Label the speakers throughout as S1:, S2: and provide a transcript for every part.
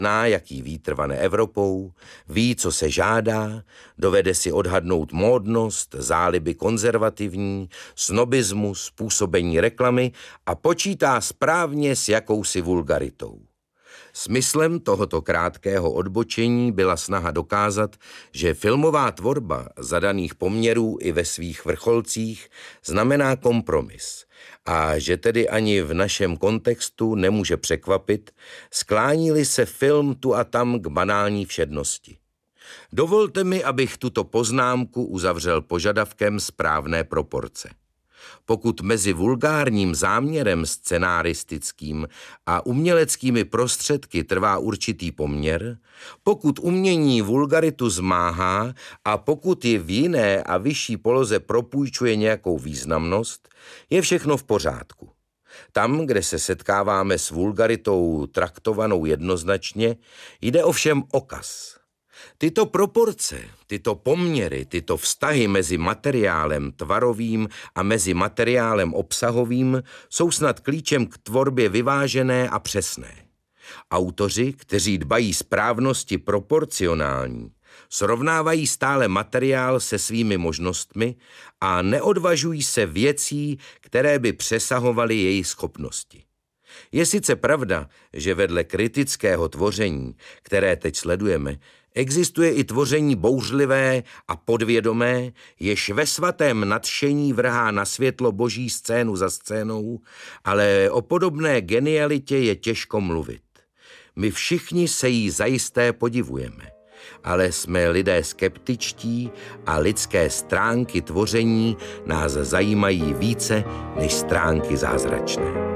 S1: Zná, jaký vítr vane Evropou, ví, co se žádá, dovede si odhadnout módnost, záliby konzervativní, snobismus, působení reklamy a počítá správně s jakousi vulgaritou. Smyslem tohoto krátkého odbočení byla snaha dokázat, že filmová tvorba za daných poměrů i ve svých vrcholcích znamená kompromis a že tedy ani v našem kontextu nemůže překvapit, sklání-li se film tu a tam k banální všednosti. Dovolte mi, abych tuto poznámku uzavřel požadavkem správné proporce. Pokud mezi vulgárním záměrem scenaristickým a uměleckými prostředky trvá určitý poměr, pokud umění vulgaritu zmáhá a pokud ji v jiné a vyšší poloze propůjčuje nějakou významnost, je všechno v pořádku. Tam, kde se setkáváme s vulgaritou traktovanou jednoznačně, jde ovšem okaz. Tyto proporce, tyto poměry, tyto vztahy mezi materiálem tvarovým a mezi materiálem obsahovým jsou snad klíčem k tvorbě vyvážené a přesné. Autoři, kteří dbají správnosti proporcionální, srovnávají stále materiál se svými možnostmi a neodvažují se věcí, které by přesahovaly její schopnosti. Je sice pravda, že vedle kritického tvoření, které teď sledujeme, existuje i tvoření bouřlivé a podvědomé, jež ve svatém nadšení vrhá na světlo boží scénu za scénou, ale o podobné genialitě je těžko mluvit. My všichni se jí zajisté podivujeme, ale jsme lidé skeptičtí a lidské stránky tvoření nás zajímají více než stránky zázračné.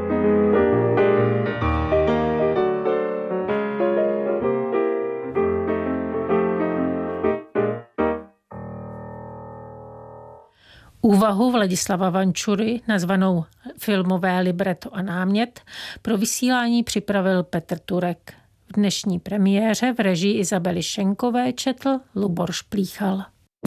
S2: Úvahu Vladislava Vančury, nazvanou Filmové libreto a námět, pro vysílání připravil Petr Turek. V dnešní premiéře v režii Izabely Šenkové četl Lubor Šplíchal.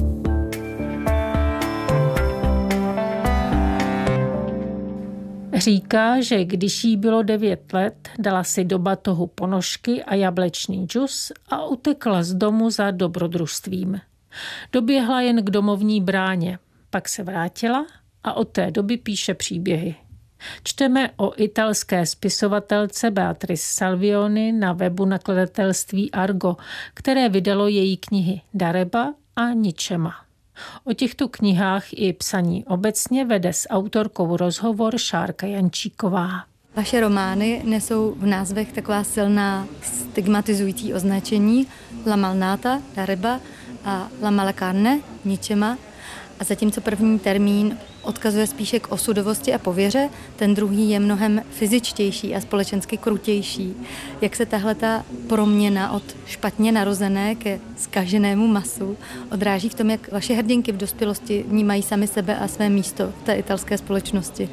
S2: Říká, že když jí bylo 9 let, dala si do batohu ponožky a jablečný džus a utekla z domu za dobrodružstvím. Doběhla jen k domovní bráně. Pak se vrátila a od té doby píše příběhy. Čteme o italské spisovatelce Beatrice Salvioni na webu nakladatelství Argo, které vydalo její knihy Dareba a Ničema. O těchto knihách i psaní obecně vede s autorkou rozhovor Šárka Jančíková.
S3: Vaše romány nesou v názvech taková silná stigmatizující označení La Malnata, Dareba a La Mala Carne, Ničema. A zatímco první termín odkazuje spíše k osudovosti a pověře, ten druhý je mnohem fyzičtější a společensky krutější. Jak se tahleta proměna od špatně narozené ke zkaženému masu odráží v tom, jak vaše hrdinky v dospělosti vnímají sami sebe a své místo v té italské společnosti?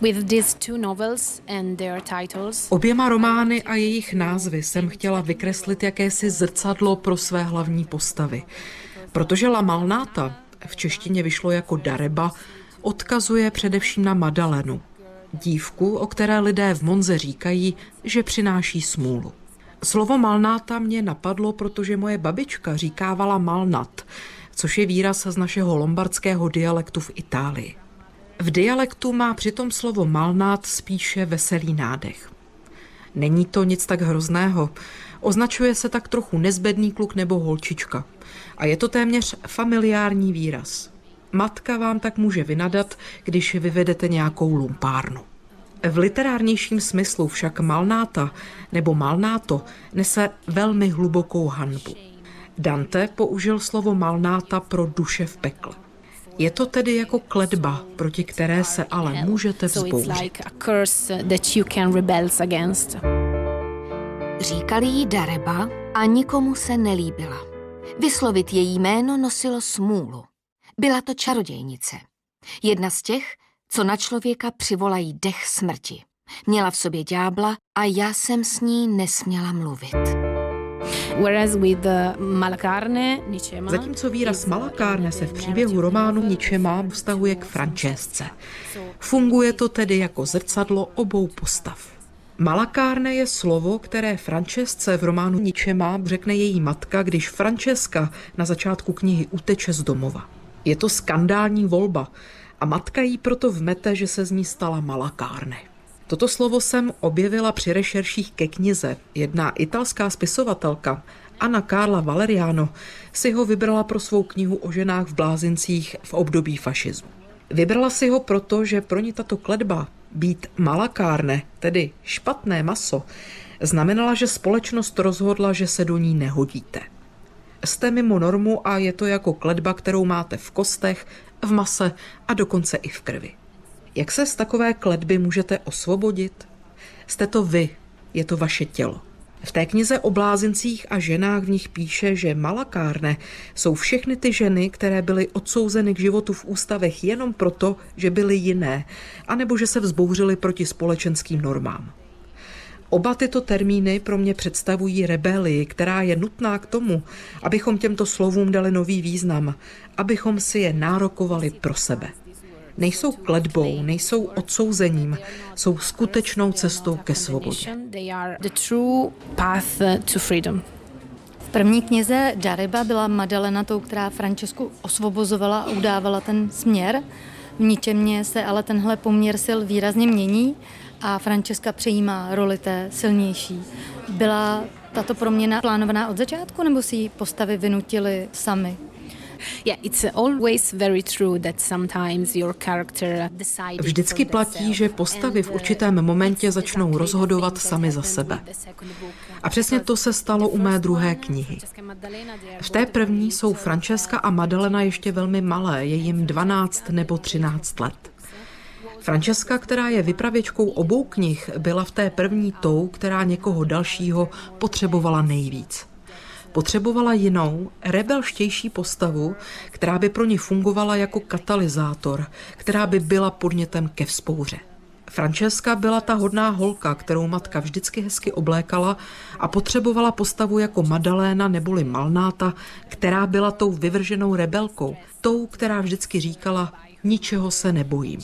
S4: Oběma romány a jejich názvy jsem chtěla vykreslit jakési zrcadlo pro své hlavní postavy. Protože La Malnata, v češtině vyšlo jako Dareba, odkazuje především na Madalenu, dívku, o které lidé v Monze říkají, že přináší smůlu. Slovo Malnata mě napadlo, protože moje babička říkávala Malnat, což je výraz z našeho lombardského dialektu v Itálii. V dialektu má přitom slovo Malnat spíše veselý nádech. Není to nic tak hrozného, označuje se tak trochu nezbedný kluk nebo holčička. A je to téměř familiární výraz. Matka vám tak může vynadat, když vyvedete nějakou lumpárnu. V literárnějším smyslu však Malnata nebo Malnato nese velmi hlubokou hanbu. Dante použil slovo Malnata pro duše v pekle. Je to tedy jako kletba, proti které se ale můžete vzbouřit.
S5: Říkali jí Dareba a nikomu se nelíbila. Vyslovit její jméno nosilo smůlu. Byla to čarodějnice. Jedna z těch, co na člověka přivolají dech smrti. Měla v sobě ďábla a já jsem s ní nesměla mluvit.
S4: Zatímco výraz Mala Carne se v příběhu románu Ničema vztahuje k Francesce. Funguje to tedy jako zrcadlo obou postav. Malakárne je slovo, které Francesce v románu Ničema řekne její matka, když Francesca na začátku knihy uteče z domova. Je to skandální volba a matka jí proto vmete, že se z ní stala Malakárne. Toto slovo jsem objevila při rešerších ke knize. Jedna italská spisovatelka, Anna Carla Valeriano, si ho vybrala pro svou knihu o ženách v blázincích v období fašismu. Vybrala si ho proto, že pro ní tato kletba být malakárne, tedy špatné maso, znamenala, že společnost rozhodla, že se do ní nehodíte. Jste mimo normu a je to jako kletba, kterou máte v kostech, v mase a dokonce i v krvi. Jak se z takové kletby můžete osvobodit? Jste to vy, je to vaše tělo. V té knize o blázincích a ženách v nich píše, že malakárne jsou všechny ty ženy, které byly odsouzeny k životu v ústavech jenom proto, že byly jiné, anebo že se vzbouřily proti společenským normám. Oba tyto termíny pro mě představují rebelii, která je nutná k tomu, abychom těmto slovům dali nový význam, abychom si je nárokovali pro sebe. Nejsou kletbou, nejsou odsouzením, jsou skutečnou cestou ke svobodě.
S3: V první knize Dareba byla Madalena tou, která Francesku osvobozovala a udávala ten směr. V Ničemě se ale tenhle poměr sil výrazně mění a Francesca přejímá roli té silnější. Byla tato proměna plánovaná od začátku, nebo si ji postavy vynutily sami?
S4: Vždycky platí, že postavy v určitém momentě začnou rozhodovat sami za sebe. A přesně to se stalo u mé druhé knihy. V té první jsou Francesca a Madalena ještě velmi malé, je jim 12 nebo 13 let. Francesca, která je vypravěčkou obou knih, byla v té první tou, která někoho dalšího potřebovala nejvíc. Potřebovala jinou, rebelštější postavu, která by pro ní fungovala jako katalyzátor, která by byla podnětem ke vzpouře. Francesca byla ta hodná holka, kterou matka vždycky hezky oblékala a potřebovala postavu jako Madalena neboli Malnáta, která byla tou vyvrženou rebelkou, tou, která vždycky říkala, ničeho se nebojím.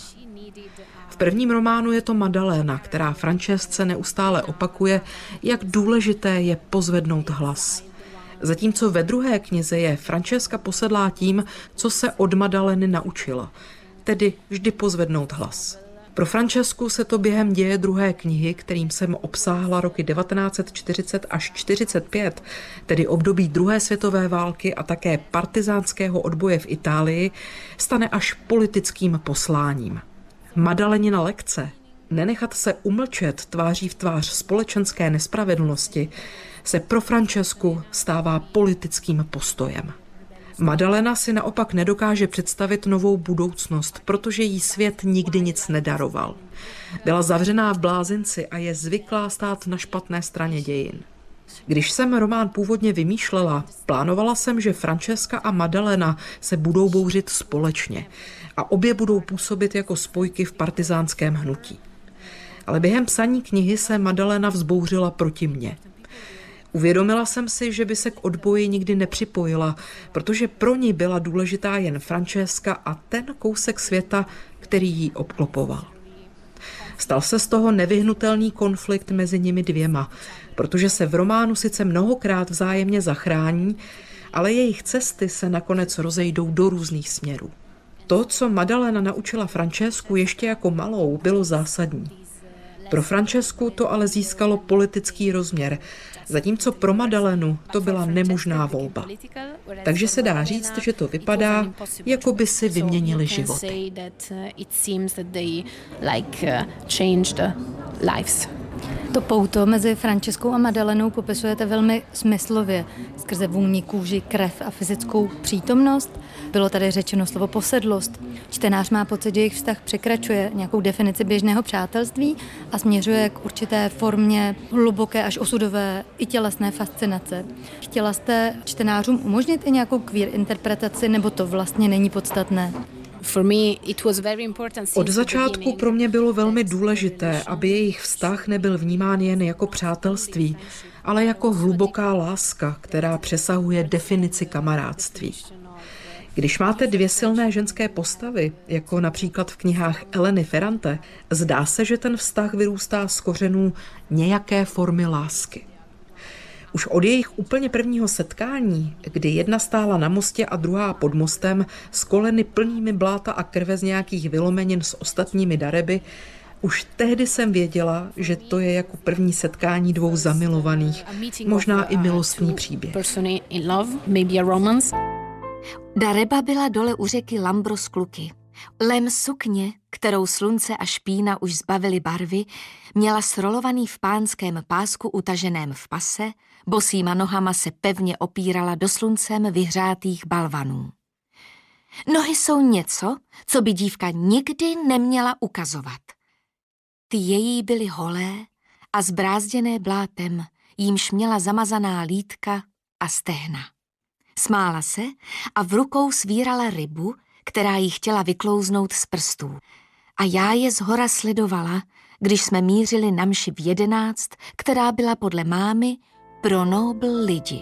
S4: V prvním románu je to Madalena, která Francesce neustále opakuje, jak důležité je pozvednout hlas. Zatímco ve druhé knize je Francesca posedlá tím, co se od Madaleny naučila, tedy vždy pozvednout hlas. Pro Francesku se to během děje druhé knihy, kterým jsem obsáhla roky 1940 až 1945, tedy období druhé světové války a také partizánského odboje v Itálii, stane až politickým posláním. Madalenina lekce, nenechat se umlčet tváří v tvář společenské nespravedlnosti, se pro Francesku stává politickým postojem. Madalena si naopak nedokáže představit novou budoucnost, protože jí svět nikdy nic nedaroval. Byla zavřená v blázinci a je zvyklá stát na špatné straně dějin. Když jsem román původně vymýšlela, plánovala jsem, že Francesca a Madalena se budou bouřit společně a obě budou působit jako spojky v partizánském hnutí. Ale během psaní knihy se Madalena vzbouřila proti mně. Uvědomila jsem si, že by se k odboji nikdy nepřipojila, protože pro ní byla důležitá jen Francesca a ten kousek světa, který jí obklopoval. Stal se z toho nevyhnutelný konflikt mezi nimi dvěma, protože se v románu sice mnohokrát vzájemně zachrání, ale jejich cesty se nakonec rozejdou do různých směrů. To, co Madalena naučila Francesku ještě jako malou, bylo zásadní. Pro Francesku to ale získalo politický rozměr, zatímco pro Madalenu to byla nemožná volba. Takže se dá říct, že to vypadá, jako by si vyměnili životy.
S3: To pouto mezi Franceskou a Madalenou popisujete velmi smyslově, skrze vůni, kůži, krev a fyzickou přítomnost. Bylo tady řečeno slovo posedlost. Čtenář má pocit, že jejich vztah překračuje nějakou definici běžného přátelství a směřuje k určité formě hluboké až osudové i tělesné fascinace. Chtěla jste čtenářům umožnit i nějakou queer interpretaci, nebo to vlastně není podstatné?
S4: Od začátku pro mě bylo velmi důležité, aby jejich vztah nebyl vnímán jen jako přátelství, ale jako hluboká láska, která přesahuje definici kamarádství. Když máte dvě silné ženské postavy, jako například v knihách Eleny Ferrante, zdá se, že ten vztah vyrůstá z kořenů nějaké formy lásky. Už od jejich úplně prvního setkání, kdy jedna stála na mostě a druhá pod mostem, s koleny plnými bláta a krve z nějakých vylomenin s ostatními dareby, už tehdy jsem věděla, že to je jako první setkání dvou zamilovaných, možná i milostný příběh.
S5: Dareba byla dole u řeky Lambros Kluky. Lem sukně, kterou slunce a špína už zbavily barvy, měla srolovaný v pánském pásku utaženém v pase, bosýma nohama se pevně opírala do sluncem vyhřátých balvanů. Nohy jsou něco, co by dívka nikdy neměla ukazovat. Ty její byly holé a zbrázděné blátem, jímž měla zamazaná lítka a stehna. Smála se a v rukou svírala rybu, která jí chtěla vyklouznout z prstů. A já je zhora sledovala, když jsme mířili na mši v 11, která byla podle mámy pro nobl lidi.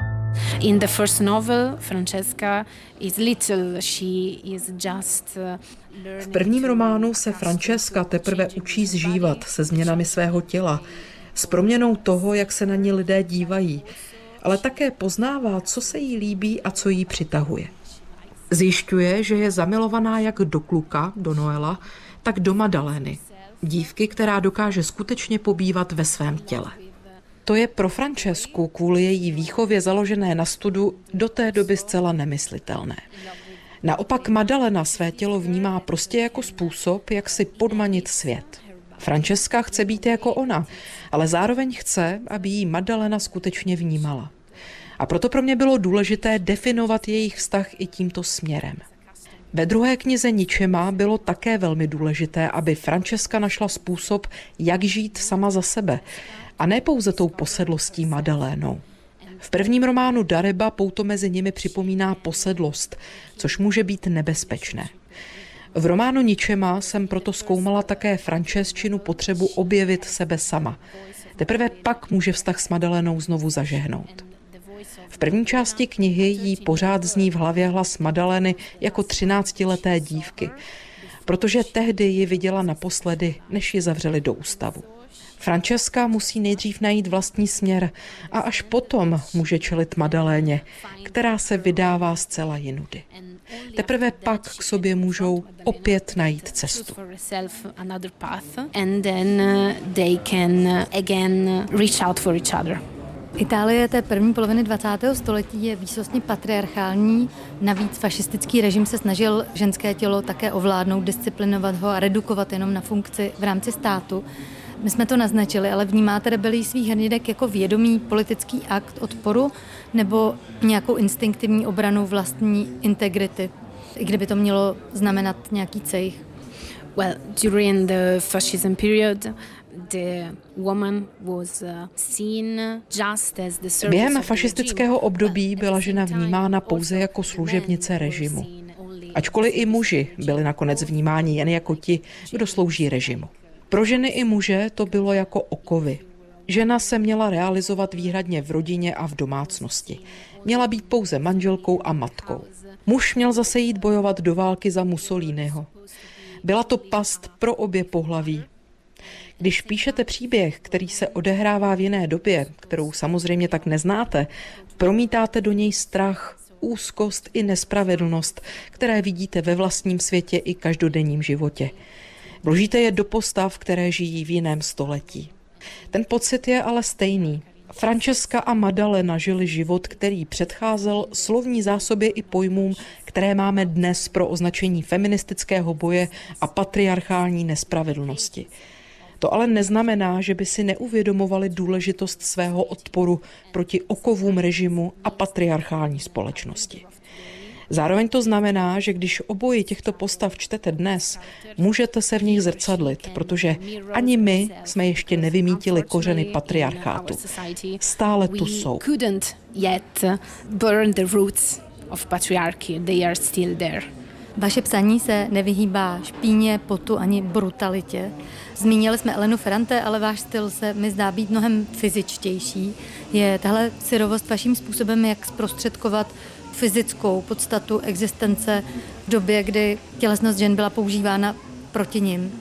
S6: In the first novel, Francesca is little. She is just
S4: V prvním románu se Francesca teprve učí zžívat se změnami svého těla, s proměnou toho, jak se na ní lidé dívají, ale také poznává, co se jí líbí a co jí přitahuje. Zjišťuje, že je zamilovaná jak do kluka, do Noela, tak do Madalény, dívky, která dokáže skutečně pobývat ve svém těle. To je pro Francesku kvůli její výchově založené na studu do té doby zcela nemyslitelné. Naopak Madalena své tělo vnímá prostě jako způsob, jak si podmanit svět. Francesca chce být jako ona, ale zároveň chce, aby jí Madalena skutečně vnímala. A proto pro mě bylo důležité definovat jejich vztah i tímto směrem. Ve druhé knize Ničema bylo také velmi důležité, aby Francesca našla způsob, jak žít sama za sebe, a ne pouze tou posedlostí Madalénou. V prvním románu Dareba pouto mezi nimi připomíná posedlost, což může být nebezpečné. V románu Ničema jsem proto zkoumala také Francesčinu potřebu objevit sebe sama. Teprve pak může vztah s Madalénou znovu zažehnout. V první části knihy jí pořád zní v hlavě hlas Madalény jako 13leté dívky, protože tehdy ji viděla naposledy, než ji zavřeli do ústavu. Francesca musí nejdřív najít vlastní směr a až potom může čelit Madaléně, která se vydává zcela jinudy. Teprve pak k sobě můžou opět najít cestu.
S3: Itálie té první poloviny 20. století je výsostně patriarchální, navíc fašistický režim se snažil ženské tělo také ovládnout, disciplinovat ho a redukovat jenom na funkci v rámci státu. My jsme to naznačili, ale vnímáte rebelii svých hrdinek jako vědomý politický akt odporu nebo nějakou instinktivní obranu vlastní integrity, i kdyby to mělo znamenat nějaký cejch?
S6: Well, during the fascism period, the woman was seen just as the service.
S4: Během fašistického období byla žena vnímána pouze jako služebnice režimu. Ačkoliv i muži byli nakonec vnímáni jen jako ti, kdo slouží režimu. Pro ženy i muže to bylo jako okovy. Žena se měla realizovat výhradně v rodině a v domácnosti. Měla být pouze manželkou a matkou. Muž měl zase jít bojovat do války za Mussoliniho. Byla to past pro obě pohlaví. Když píšete příběh, který se odehrává v jiné době, kterou samozřejmě tak neznáte, promítáte do něj strach, úzkost i nespravedlnost, které vidíte ve vlastním světě i každodenním životě. Vložíte je do postav, které žijí v jiném století. Ten pocit je ale stejný. Francesca a Madalena žili život, který předcházel slovní zásobě i pojmům, které máme dnes pro označení feministického boje a patriarchální nespravedlnosti. To ale neznamená, že by si neuvědomovali důležitost svého odporu proti okovům režimu a patriarchální společnosti. Zároveň to znamená, že když oboji těchto postav čtete dnes, můžete se v nich zrcadlit, protože ani my jsme ještě nevymítili kořeny patriarchátu. Stále tu jsou.
S3: Vaše psaní se nevyhýbá špíně, potu ani brutalitě. Zmínili jsme Elenu Ferrante, ale váš styl se mi zdá být mnohem fyzičtější. Je tahle syrovost vaším způsobem, jak zprostředkovat fyzickou podstatu existence v době, kdy tělesnost žen byla používána proti nim.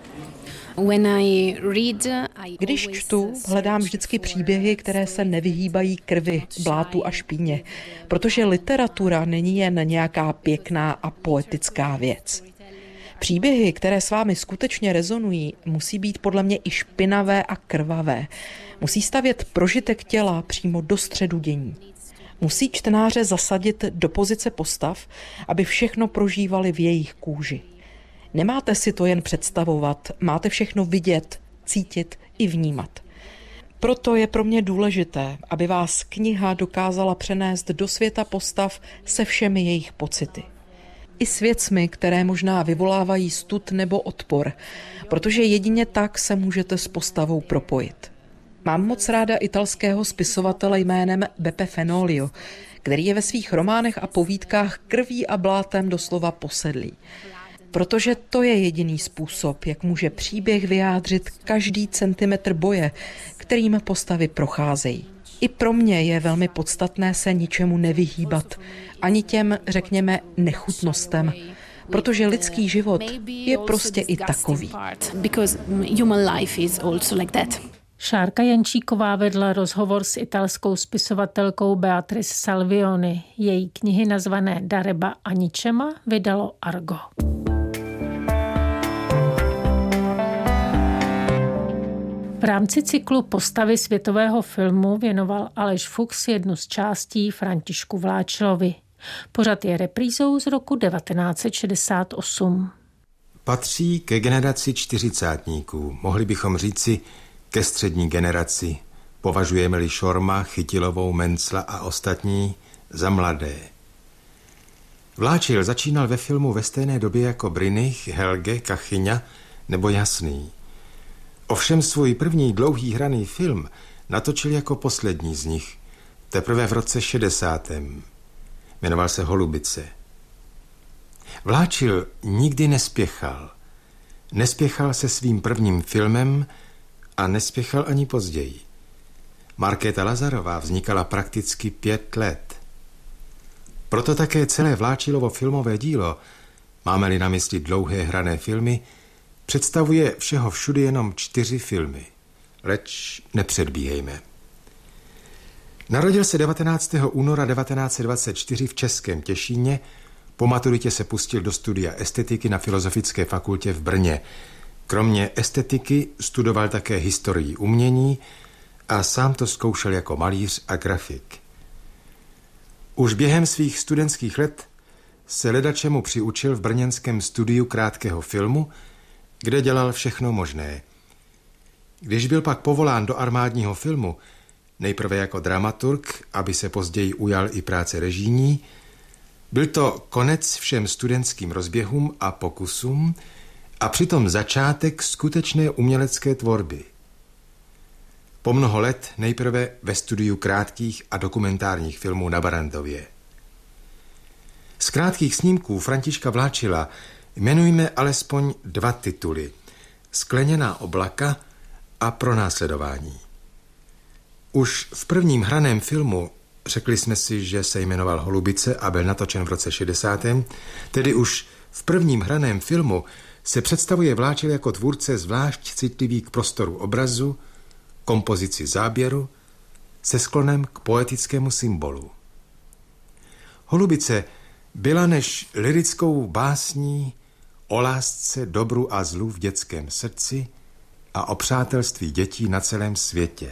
S4: Když čtu, hledám vždycky příběhy, které se nevyhýbají krvi, blátu a špíně, protože literatura není jen nějaká pěkná a poetická věc. Příběhy, které s vámi skutečně rezonují, musí být podle mě i špinavé a krvavé. Musí stavět prožitek těla přímo do středu dění. Musí čtenáře zasadit do pozice postav, aby všechno prožívali v jejich kůži. Nemáte si to jen představovat, máte všechno vidět, cítit i vnímat. Proto je pro mě důležité, aby vás kniha dokázala přenést do světa postav se všemi jejich pocity. I s věcmi, které možná vyvolávají stud nebo odpor, protože jedině tak se můžete s postavou propojit. Mám moc ráda italského spisovatele jménem Beppe Fenoglio, který je ve svých románech a povídkách krví a blátem doslova posedlý. Protože to je jediný způsob, jak může příběh vyjádřit každý centimetr boje, kterým postavy procházejí. I pro mě je velmi podstatné se ničemu nevyhýbat, ani těm, řekněme, nechutnostem, protože lidský život je prostě i takový.
S2: Šárka Jančíková vedla rozhovor s italskou spisovatelkou Beatrice Salvioni. Její knihy nazvané Dareba a ničema vydalo Argo. V rámci cyklu Postavy světového filmu věnoval Aleš Fuchs jednu z částí Františku Vláčilovi. Pořad je reprízou z roku 1968.
S7: Patří ke generaci čtyřicátníků, mohli bychom říci ke střední generaci, považujeme-li Šorma, Chytilovou, Mencla a ostatní za mladé. Vláčil začínal ve filmu ve stejné době jako Brynych, Helge, Kachyňa nebo Jasný. Ovšem svůj první dlouhý hraný film natočil jako poslední z nich, teprve v roce 60. Jmenoval se Holubice. Vláčil nikdy nespěchal. Nespěchal se svým prvním filmem a nespěchal ani později. Markéta Lazarová vznikala prakticky 5 let. Proto také celé Vláčilovo filmové dílo, máme-li na mysli dlouhé hrané filmy, představuje všeho všudy jenom 4 filmy. Leč nepředbíhejme. Narodil se 19. února 1924 v Českém Těšíně, po maturitě se pustil do studia estetiky na Filozofické fakultě v Brně. Kromě estetiky studoval také historii umění a sám to zkoušel jako malíř a grafik. Už během svých studentských let se ledačemu přiučil v brněnském studiu krátkého filmu, kde dělal všechno možné. Když byl pak povolán do armádního filmu, nejprve jako dramaturg, aby se později ujal i práce režijní, byl to konec všem studentským rozběhům a pokusům a přitom začátek skutečné umělecké tvorby. Po mnoho let nejprve ve studiu krátkých a dokumentárních filmů na Barrandově. Z krátkých snímků Františka Vláčila jmenujme alespoň 2 tituly. Skleněná oblaka a Pronásledování. Už v prvním hraném filmu, řekli jsme si, že se jmenoval Holubice a byl natočen v roce 60., tedy už v prvním hraném filmu se představuje Vláčil jako tvůrce zvlášť citlivý k prostoru obrazu, kompozici záběru, se sklonem k poetickému symbolu. Holubice byla než lyrickou básní o lásce, dobru a zlu v dětském srdci a o přátelství dětí na celém světě.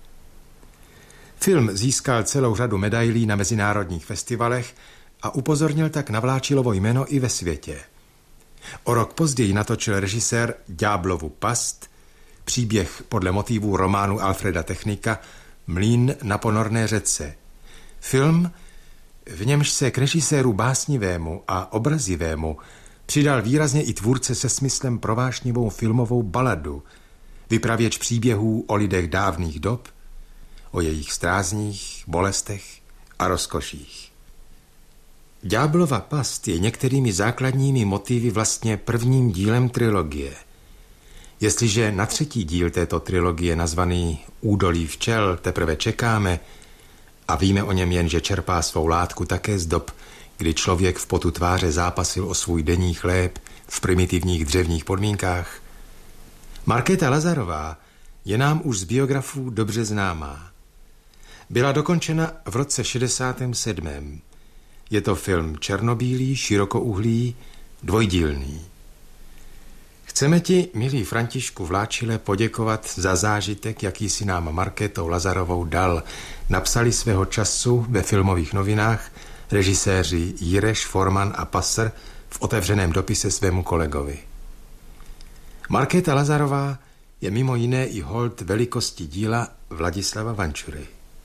S7: Film získal celou řadu medailí na mezinárodních festivalech a upozornil tak na Vláčilovo jméno i ve světě. O rok později natočil režisér Ďáblovu past, příběh podle motivů románu Alfreda Technika Mlýn na ponorné řece. Film, v němž se k režiséru básnivému a obrazivému přidal výrazně i tvůrce se smyslem pro vášnivou filmovou baladu, vypravěč příběhů o lidech dávných dob, o jejich strázních, bolestech a rozkoších. Ďáblova past je některými základními motivy vlastně prvním dílem trilogie. Jestliže na 3. díl této trilogie nazvaný Údolí včel teprve čekáme A víme o něm jen, že čerpá svou látku také z dob, kdy člověk v potu tváře zápasil o svůj denní chléb v primitivních dřevních podmínkách. Markéta Lazarová je nám už z biografů dobře známá. Byla dokončena v roce 67. Je to film černobílý, širokouhlý, dvojdílný. Chceme ti, milý Františku Vláčile, poděkovat za zážitek, jaký si nám Markétou Lazarovou dal. Napsali svého času ve Filmových novinách režiséři Jireš, Forman a Passer v otevřeném dopise svému kolegovi. Markéta Lazarová je mimo jiné i hold velikosti díla Vladislava Vančury.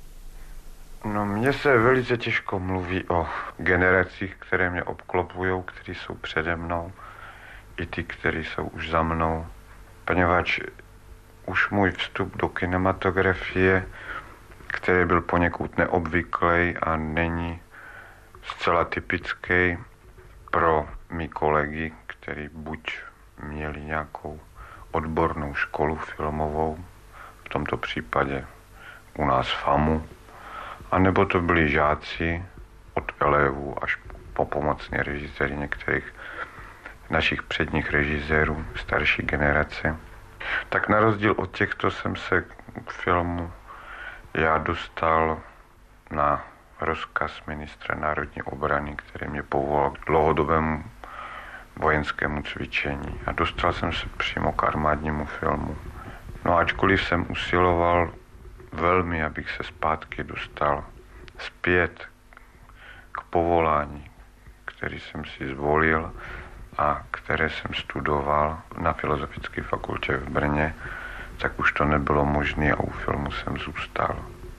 S8: No, mně se velice těžko mluví o generacích, které mě obklopují, kteří jsou přede mnou, i ty, kteří jsou už za mnou, poněvadž už můj vstup do kinematografie, který byl poněkud neobvyklý a není zcela typický pro mý kolegy, kteří buď měli nějakou odbornou školu filmovou, v tomto případě u nás FAMu, anebo to byli žáci od elevů až po pomocné režiséry některých našich předních režisérů starší generace. Tak na rozdíl od těchto jsem se k filmu já dostal na rozkaz ministra národní obrany, který mě povolal k dlouhodobému vojenskému cvičení. A dostal jsem se přímo k armádnímu filmu. No ačkoliv jsem usiloval velmi, abych se zpátky dostal zpět k povolání, který jsem si zvolil a které jsem studoval na Filozofické fakultě v Brně, tak už to nebylo možné a u filmu jsem zůstal.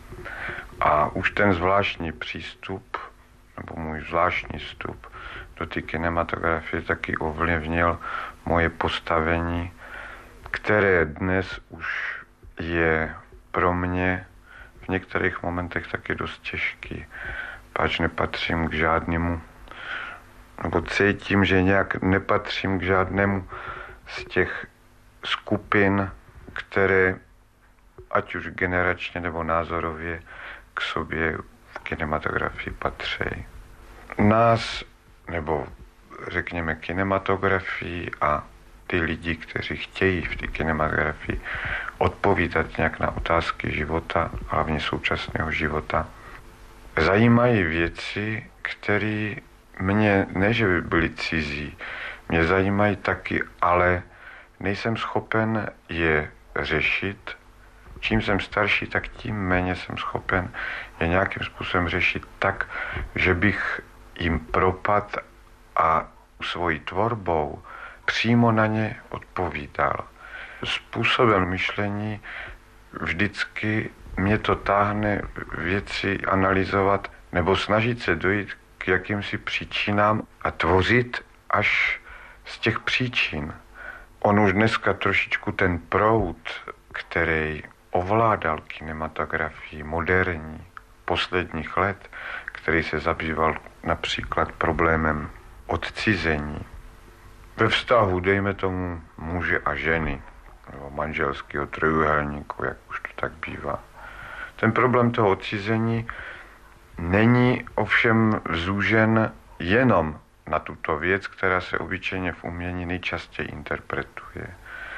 S8: A už ten zvláštní přístup, nebo můj zvláštní vstup do té kinematografie taky ovlivnil moje postavení, které dnes už je pro mě v některých momentech taky dost těžký, pač nepatřím k žádnému, nebo cítím, že nějak nepatřím k žádnému z těch skupin, které ať už generačně nebo názorově k sobě v kinematografii patří. Nás, nebo řekněme kinematografii a ty lidi, kteří chtějí v té kinematografii odpovídat nějak na otázky života, hlavně současného života, zajímají věci, které mě, ne že by byly cizí, mě zajímají taky, ale nejsem schopen je řešit. Čím jsem starší, tak tím méně jsem schopen je nějakým způsobem řešit tak, že bych jim propadl a svojí tvorbou přímo na ně odpovídal. Způsobem myšlení vždycky mě to táhne věci analyzovat nebo snažit se dojít k jakýmsi příčinám a tvořit až z těch příčin. On už dneska trošičku ten proud, který ovládal kinematografii moderní posledních let, který se zabýval například problémem odcizení. Ve vztahu, dejme tomu, muže a ženy, nebo manželského trojúhelníku, jak už to tak bývá. Ten problém toho odcizení není ovšem zúžen jenom na tuto věc, která se obyčejně v umění nejčastěji interpretuje.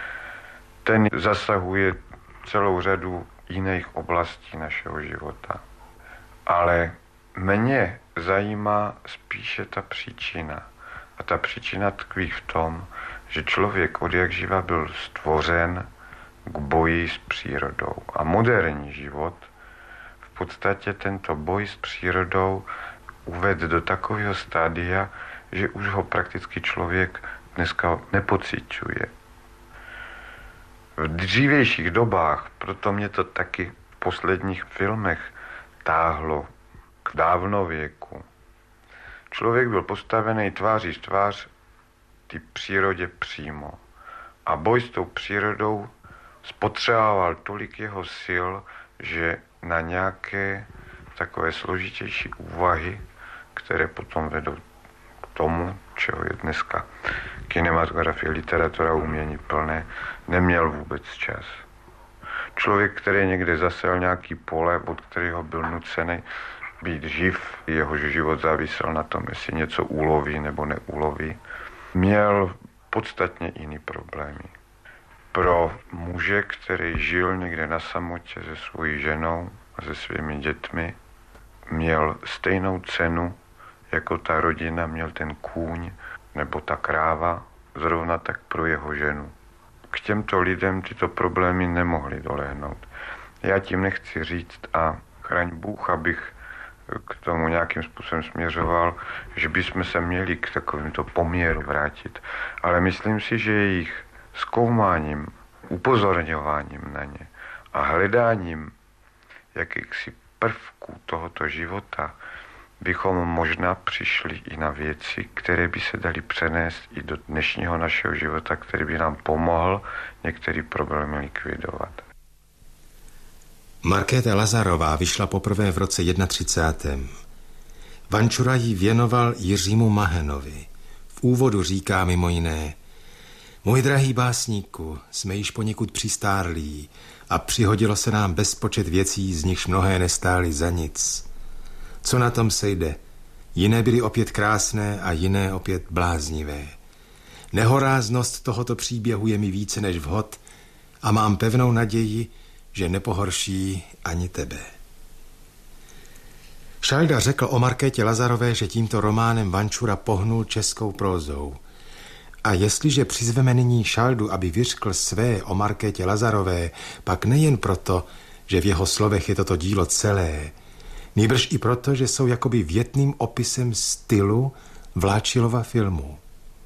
S8: Ten zasahuje celou řadu jiných oblastí našeho života. Ale mě zajímá spíše ta příčina. A ta příčina tkví v tom, že člověk odjakživa byl stvořen k boji s přírodou. A moderní život v podstatě tento boj s přírodou uvedl do takového stádia, že už ho prakticky člověk dneska nepociťuje. V dřívějších dobách, proto mě to taky v posledních filmech táhlo k dávnověku. Člověk byl postavený tváří v tvář té přírodě přímo. A boj s tou přírodou spotřeboval tolik jeho sil, že na nějaké takové složitější úvahy, které potom vedou k tomu, čeho je dneska kinematografie, literatura, umění plné, neměl vůbec čas. Člověk, který někde zasel nějaký pole, od kterého byl nucený být živ, jehož život závisel na tom, jestli něco uloví nebo neuloví, měl podstatně jiný problémy. Pro muže, který žil někde na samotě se svojí ženou a se svými dětmi, měl stejnou cenu, jako ta rodina měl ten kůň nebo ta kráva, zrovna tak pro jeho ženu. K těmto lidem tyto problémy nemohly dolehnout. Já tím nechci říct a chraň Bůh, abych k tomu nějakým způsobem směřoval, že bychom se měli k takovýmto poměru vrátit. Ale myslím si, že jejich zkoumáním, upozorňováním na ně a hledáním jakýchsi prvků tohoto života bychom možná přišli i na věci, které by se daly přenést i do dnešního našeho života, který by nám pomohl některé problémy likvidovat.
S7: Markéta Lazarová vyšla poprvé v roce 31. Vančura ji věnoval Jiřímu Mahenovi. V úvodu říká mimo jiné: Můj drahý básníku, jsme již poněkud přistárlí a přihodilo se nám bezpočet věcí, z nichž mnohé nestály za nic. Co na tom sejde? Jiné byly opět krásné a jiné opět bláznivé. Nehoráznost tohoto příběhu je mi více než vhod a mám pevnou naději, že nepohorší ani tebe. Šalda řekl o Markétě Lazarové, že tímto románem Vančura pohnul českou prózou. A jestliže přizveme nyní Šaldu, aby vyřkl své o Markétě Lazarové, pak nejen proto, že v jeho slovech je toto dílo celé, nýbrž i proto, že jsou jakoby větným opisem stylu Vláčilova filmu.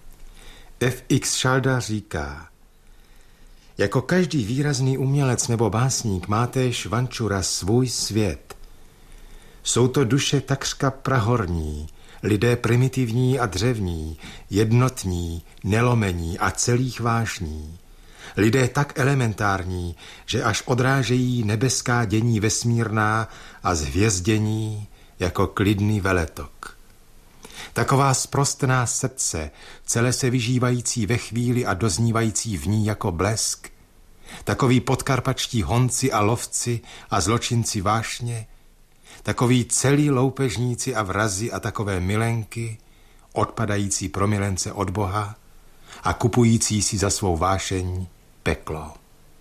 S7: F.X. Šalda říká: Jako každý výrazný umělec nebo básník má též Vančura svůj svět. Jsou to duše takřka prahorní, lidé primitivní a dřevní, jednotní, nelomení a celých vášní. Lidé tak elementární, že až odrážejí nebeská dění vesmírná a zhvězdění jako klidný veletok. Taková sprostná srdce, celé se vyžívající ve chvíli a doznívající v ní jako blesk, takoví podkarpačtí honci a lovci a zločinci vášně, takoví celí loupežníci a vrazi a takové milenky, odpadající pro milence od Boha a kupující si za svou vášeň peklo.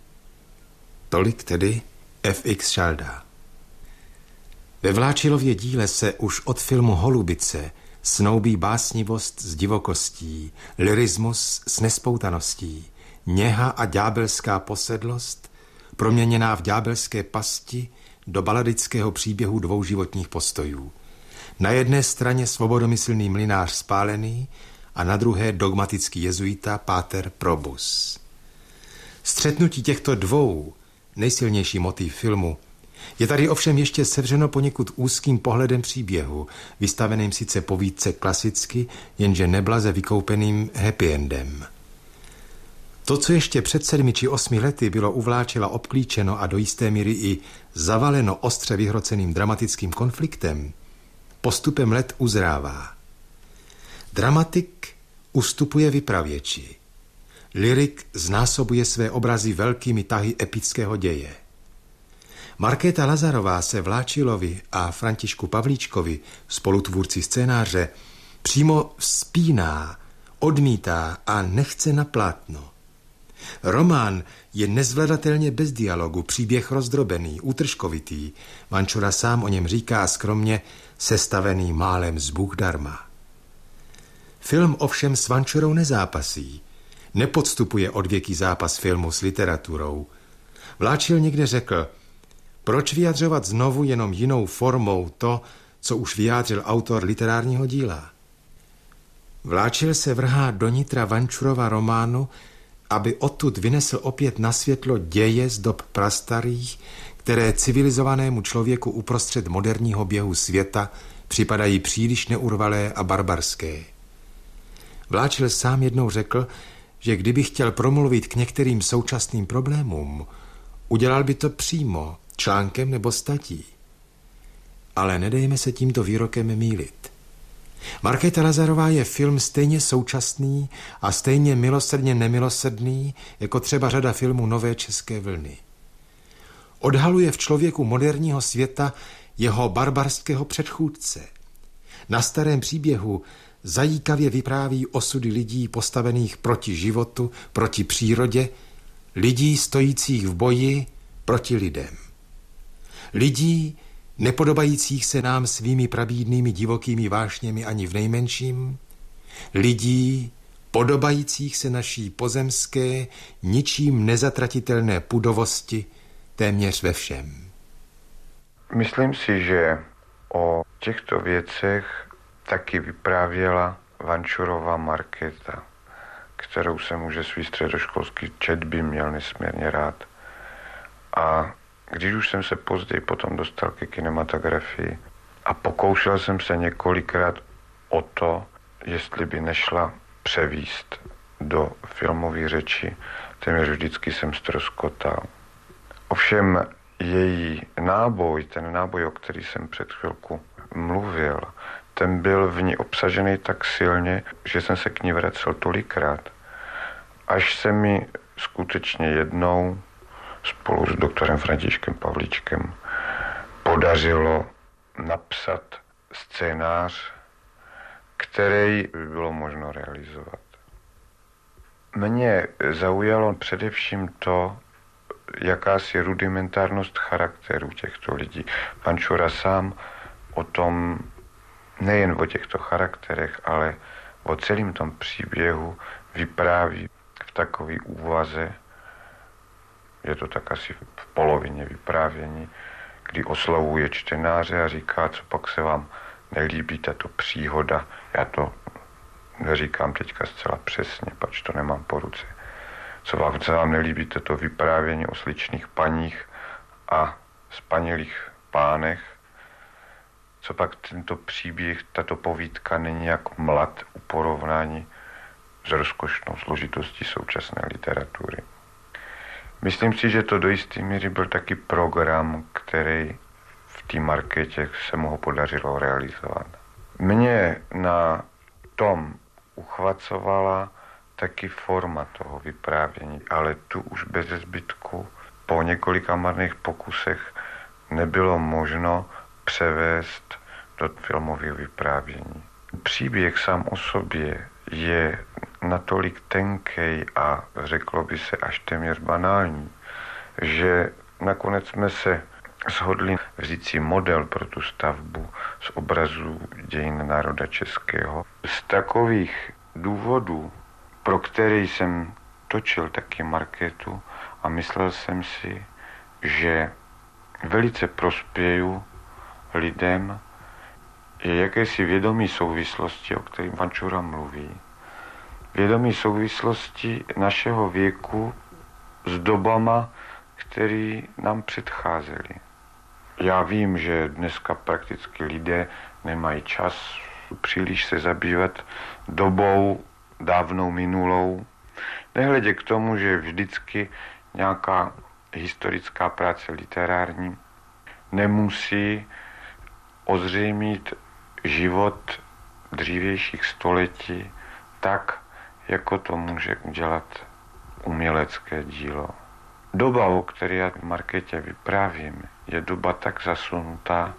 S7: Tolik tedy F.X. Šalda. Ve Vláčilově díle se už od filmu Holubice snoubí básnivost s divokostí, lyrismus s nespoutaností, něha a ďábelská posedlost, proměněná v ďábelské pasti do baladického příběhu dvou životních postojů. Na jedné straně svobodomyslný mlynář Spálený a na druhé dogmatický jezuita páter Probus. Střetnutí těchto dvou, nejsilnější motiv filmu, je tady ovšem ještě sevřeno poněkud úzkým pohledem příběhu, vystaveným sice povídce klasicky, jenže neblaze vykoupeným happy endem. To, co ještě před 7 či 8 lety bylo u Vláčila obklíčeno a do jisté míry i zavaleno ostře vyhroceným dramatickým konfliktem, postupem let uzrává. Dramatik ustupuje vypravěči. Lyrik znásobuje své obrazy velkými tahy epického děje. Markéta Lazarová se Vláčilovi a Františku Pavlíčkovi, spolutvůrci scénáře, přímo vzpíná, odmítá a nechce na plátno. Román je nezvladatelně bez dialogu, příběh rozdrobený, útržkovitý. Vančura sám o něm říká skromně sestavený málem z Bůh darma. Film ovšem s Vančurou nezápasí. Nepodstupuje odvěký zápas filmu s literaturou. Vláčil někde řekl: proč vyjadřovat znovu jenom jinou formou to, co už vyjádřil autor literárního díla? Vláčil se vrhá do nitra Vančurova románu, aby odtud vynesl opět na světlo děje z dob prastarých, které civilizovanému člověku uprostřed moderního běhu světa připadají příliš neurvalé a barbarské. Vláčil sám jednou řekl, že kdyby chtěl promluvit k některým současným problémům, udělal by to přímo, článkem nebo statí. Ale nedejme se tímto výrokem mýlit. Markéta Lazarová je film stejně současný a stejně milosrdně nemilosrdný, jako třeba řada filmů nové české vlny. Odhaluje v člověku moderního světa jeho barbarského předchůdce. Na starém příběhu zajíkavě vypráví osudy lidí postavených proti životu, proti přírodě, lidí stojících v boji proti lidem. Lidí, nepodobajících se nám svými prabídnými divokými vášněmi ani v nejmenším, lidí, podobajících se naší pozemské, ničím nezatratitelné pudovosti téměř ve všem.
S8: Myslím si, že o těchto věcech taky vyprávěla Vančurová Markéta, kterou jsem už ze svý středoškolský četby měl nesmírně rád. A když už jsem se později potom dostal ke kinematografii a pokoušel jsem se několikrát o to, jestli by nešla převíst do filmové řeči, téměř vždycky jsem ztroskotal. Ovšem její náboj, ten náboj, o který jsem před chvilku mluvil, ten byl v ní obsažený tak silně, že jsem se k ní vracel tolikrát, až se mi skutečně jednou spolu s doktorem Františkem Pavlíčkem podařilo napsat scénář, který by bylo možno realizovat. Mě zaujalo především to, jakási rudimentárnost charakteru těchto lidí. Vančura sám o tom, nejen o těchto charakterech, ale o celém tom příběhu vypráví v takové úvaze, je to tak asi v polovině vyprávění, kdy oslovuje čtenáře a říká, co pak se vám nelíbí tato příhoda. Já to neříkám teďka zcela přesně, pač to nemám po ruce. Co se vám nelíbí toto vyprávění o sličných paních a spanilých pánech, co pak tento příběh, tato povídka není jak mlad u porovnání s rozkošnou složitostí současné literatury. Myslím si, že to do jisté míry byl taky program, který v té Markétě se mu ho podařilo realizovat. Mě na tom uchvacovala taky forma toho vyprávění, ale tu už bez zbytku po několika marných pokusech nebylo možno převést do filmového vyprávění. Příběh sám o sobě je natolik tenkej a řeklo by se až téměř banální, že nakonec jsme se shodli vzít si model pro tu stavbu z obrazů dějin národa českého. Z takových důvodů, pro který jsem točil taky Markétu a myslel jsem si, že velice prospěju lidem, je jakési vědomí souvislosti, o kterém Vančura mluví. Vědomí souvislosti našeho věku s dobama, které nám předcházely. Já vím, že dneska prakticky lidé nemají čas příliš se zabývat dobou dávnou minulou, nehledě k tomu, že vždycky nějaká historická práce literární nemusí ozřejmit život dřívějších století tak, jako to může udělat umělecké dílo. Doba, o které já v Markétě vyprávím, je doba tak zasunutá,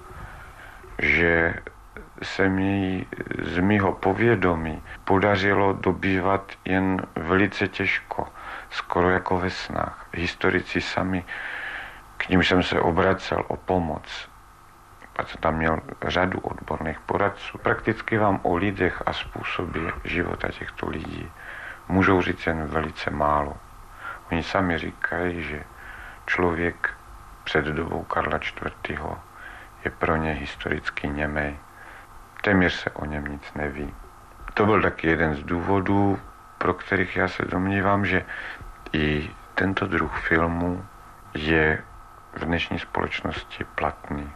S8: že se mi z mýho povědomí podařilo dobývat jen velice těžko, skoro jako ve snách. Historici sami, k nim jsem se obracel o pomoc, a jsem tam měl řadu odborných poradců. Prakticky vám o lidech a způsobě života těchto lidí můžou říct jen velice málo. Oni sami říkají, že člověk před dobou Karla IV. Je pro ně historicky němej. Téměř se o něm nic neví. To byl taky jeden z důvodů, pro kterých já se domnívám, že i tento druh filmu je v dnešní společnosti platný.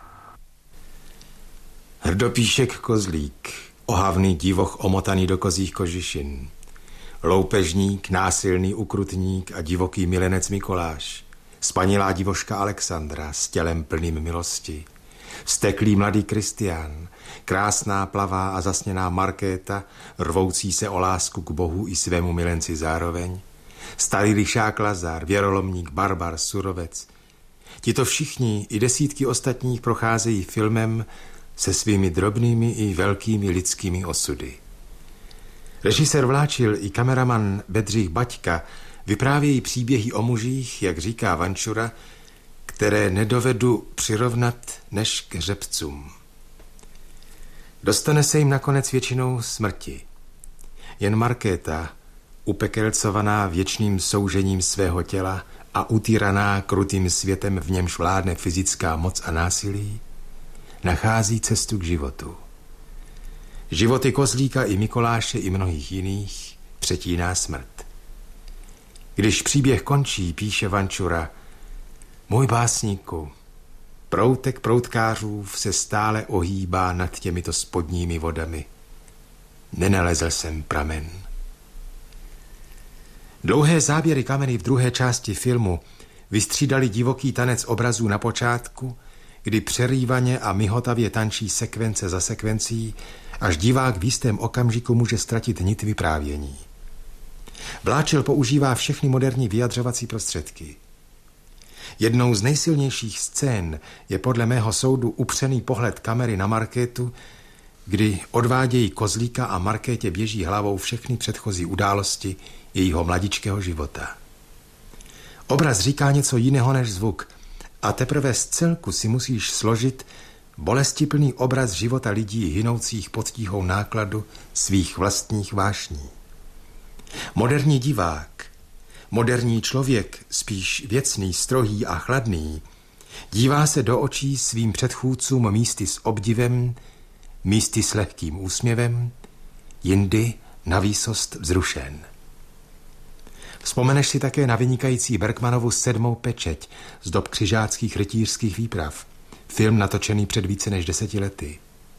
S7: Hrdopíšek Kozlík, ohavný divoch omotaný do kozích kožišin, loupežník, násilný ukrutník a divoký milenec Mikoláš, spanilá divoška Alexandra s tělem plným milosti, vzteklý mladý Kristián, krásná plavá a zasněná Markéta, rvoucí se o lásku k Bohu i svému milenci zároveň, starý lišák Lazar, věrolomník, barbar, surovec. Tito všichni i desítky ostatních procházejí filmem se svými drobnými i velkými lidskými osudy. Režisér Vláčil i kameraman Bedřich Baťka vyprávějí příběhy o mužích, jak říká Vančura, které nedovedu přirovnat než k hřebcům. Dostane se jim nakonec většinou smrti. Jen Markéta, upekelcovaná věčným soužením svého těla a utýraná krutým světem, v němž vládne fyzická moc a násilí, nachází cestu k životu. Životy Kozlíka i Mikoláše i mnohých jiných přetíná smrt. Když příběh končí, píše Vančura: Můj básníku, proutek proutkářů se stále ohýbá nad těmito spodními vodami. Nenalezl jsem pramen. Dlouhé záběry kamery v druhé části filmu vystřídali divoký tanec obrazů na počátku, kdy přerývaně a mihotavě tančí sekvence za sekvencí, až divák v jistém okamžiku může ztratit nit vyprávění. Vláčil používá všechny moderní vyjadřovací prostředky. Jednou z nejsilnějších scén je podle mého soudu upřený pohled kamery na Markétu, kdy odvádějí Kozlíka a Markétě běží hlavou všechny předchozí události jejího mladičkého života. Obraz říká něco jiného než zvuk a teprve z celku si musíš složit bolestiplný obraz života lidí hynoucích pod tíhou nákladu svých vlastních vášní. Moderní divák, moderní člověk, spíš věcný, strohý a chladný, dívá se do očí svým předchůdcům místy s obdivem, místy s lehkým úsměvem, jindy na výsost vzrušen. Vzpomeneš si také na vynikající Bergmanovu 7. pečeť z dob křižáckých rytířských výprav, film natočený před více než 10 lety.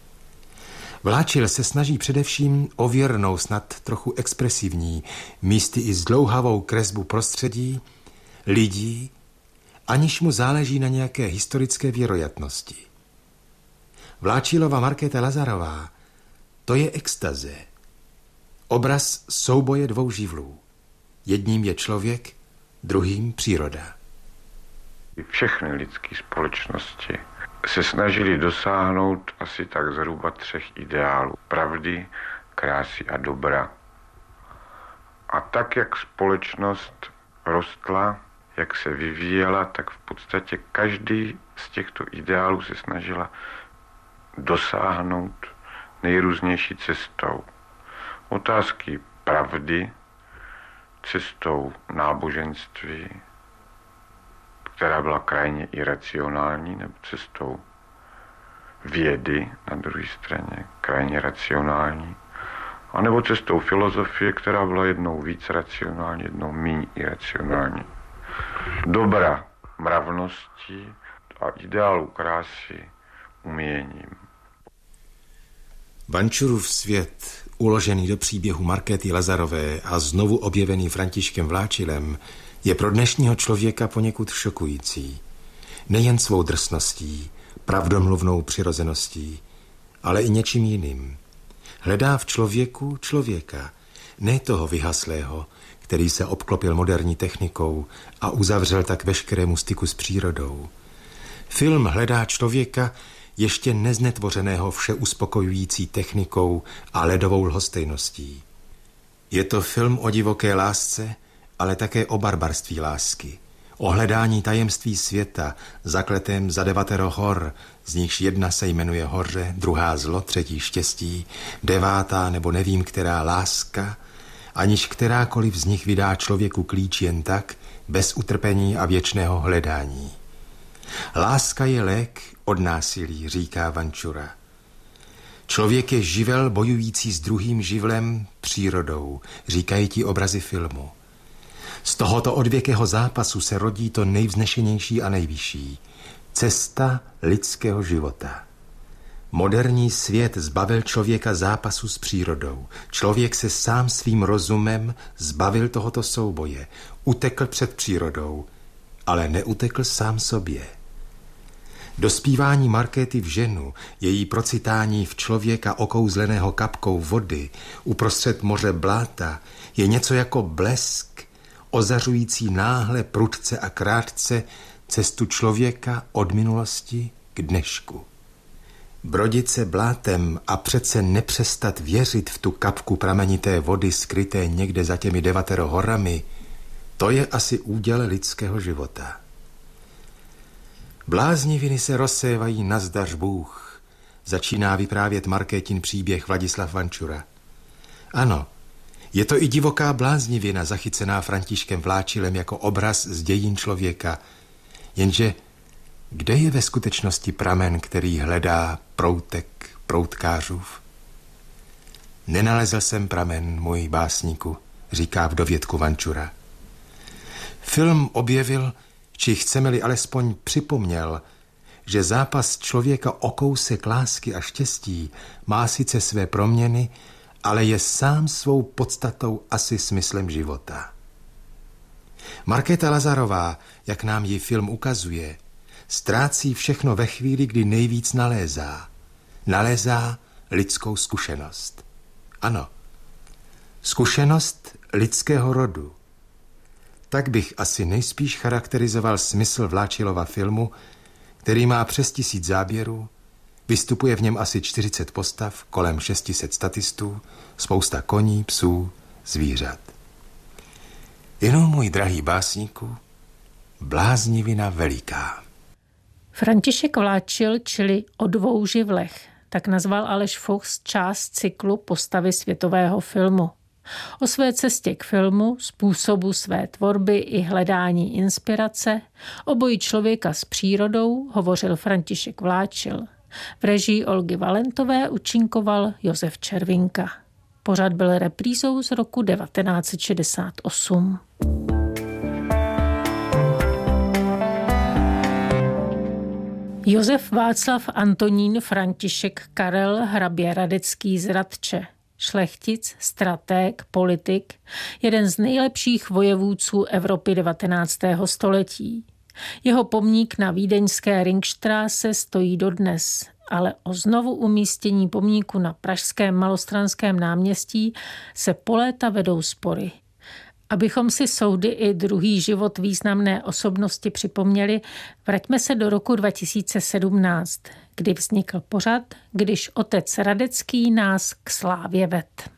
S7: Vláčil se snaží především o věrnou, snad trochu expresivní, místy i zdlouhavou kresbu prostředí, lidí, aniž mu záleží na nějaké historické věrojatnosti. Vláčilova Markéta Lazarová, to je extaze. Obraz souboje dvou živlů. Jedním je člověk, druhým příroda.
S8: Všechny lidské společnosti se snažili dosáhnout asi tak zhruba 3 ideálů. Pravdy, krásy a dobra. A tak, jak společnost rostla, jak se vyvíjela, tak v podstatě každý z těchto ideálů se snažila dosáhnout nejrůznější cestou. Otázky pravdy, cestou náboženství, která byla krajně iracionální, nebo cestou vědy na druhé straně, krajně racionální, anebo cestou filozofie, která byla jednou víc racionální, jednou míň iracionální. Dobra mravností a ideálu krásy uměním.
S7: Vančurův svět, uložený do příběhu Markéty Lazarové a znovu objevený Františkem Vláčilem, je pro dnešního člověka poněkud šokující. Nejen svou drsností, pravdomluvnou přirozeností, ale i něčím jiným. Hledá v člověku člověka, ne toho vyhaslého, který se obklopil moderní technikou a uzavřel tak veškerému styku s přírodou. Film hledá člověka ještě neznetvořeného všeuspokojující technikou a ledovou lhostejností. Je to film o divoké lásce, ale také o barbarství lásky, o hledání tajemství světa, zakletém za 9 hor, z nichž jedna se jmenuje hoře, druhá zlo, třetí štěstí, 9. nebo nevím která láska, aniž kterákoliv z nich vydá člověku klíč jen tak, bez utrpení a věčného hledání. Láska je lék od násilí, říká Vančura. Člověk je živel bojující s druhým živlem, přírodou, říkají ti obrazy filmu. Z tohoto odvěkého zápasu se rodí to nejvznešenější a nejvyšší. Cesta lidského života. Moderní svět zbavil člověka zápasu s přírodou. Člověk se sám svým rozumem zbavil tohoto souboje. Utekl před přírodou, ale neutekl sám sobě. Dospívání Markéty v ženu, její procitání v člověka okouzleného kapkou vody uprostřed moře bláta je něco jako blesk, ozařující náhle, prudce a krátce cestu člověka od minulosti k dnešku. Brodit se blátem a přece nepřestat věřit v tu kapku pramenité vody skryté někde za těmi 9 horami, to je asi úděl lidského života. Blázniviny se rozsévají nazdař Bůh, začíná vyprávět Markétin příběh Vladislav Vančura. Ano, je to i divoká bláznivina zachycená Františkem Vláčilem jako obraz z dějin člověka, jenže kde je ve skutečnosti pramen, který hledá proutek proutkářův? Nenalezl jsem pramen, můj básníku, říká v dovědku Vančura. Film objevil, či chceme-li alespoň připomněl, že zápas člověka o kousek lásky a štěstí má sice své proměny, ale je sám svou podstatou asi smyslem života. Markéta Lazarová, jak nám ji film ukazuje, ztrácí všechno ve chvíli, kdy nejvíc nalézá. Nalézá lidskou zkušenost. Ano, zkušenost lidského rodu. Tak bych asi nejspíš charakterizoval smysl Vláčilova filmu, který má přes 1000 záběrů, vystupuje v něm asi 40 postav, kolem 600 statistů, spousta koní, psů, zvířat. Jenom, můj drahý básníku, bláznivina veliká.
S2: František Vláčil, čili O 2 živlech, tak nazval Aleš Fuchs část cyklu Postavy světového filmu. O své cestě k filmu, způsobu své tvorby i hledání inspirace, o boji člověka s přírodou hovořil František Vláčil. V režii Olgy Valentové účinkoval Josef Červinka. Pořad byl reprízou z roku 1968. Josef Václav Antonín František Karel hrabě Radecký z Radče. Šlechtic, stratég, politik, jeden z nejlepších vojevůdců Evropy 19. století. Jeho pomník na vídeňské Ringstraße stojí dodnes, ale o znovu umístění pomníku na pražském Malostranském náměstí se po léta vedou spory. Abychom si soudy i druhý život významné osobnosti připomněli, vraťme se do roku 2017, kdy vznikl pořad Když otec Radecký nás k slávě ved.